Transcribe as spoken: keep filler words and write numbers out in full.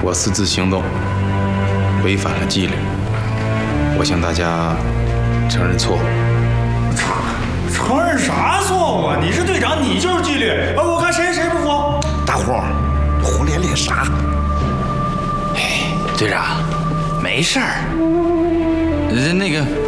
我私自行动，违反了纪律，我向大家承认错误。 承认啥错误啊？你是队长，你就是纪律。呃，我看谁谁不服。 大伙儿胡咧咧啥？ 哎，队长，没事儿。那个。